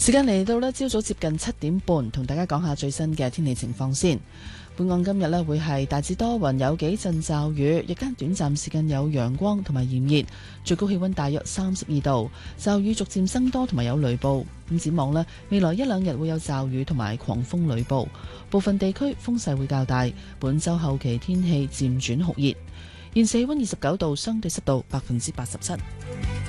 時間嚟到呢朝早接近7點半，同大家講下最新嘅天氣情況先。本港今日呢會係大致多雲，有幾陣驟雨，日間短暫時間有陽光同埋炎熱，最高氣溫大約32度。驟雨逐漸增多同埋有雷暴。咁展望呢，未來一兩日會有驟雨同埋狂風雷暴，部分地區風勢會較大。本週後期天氣漸轉酷熱。現時氣溫29度，相對濕度87%。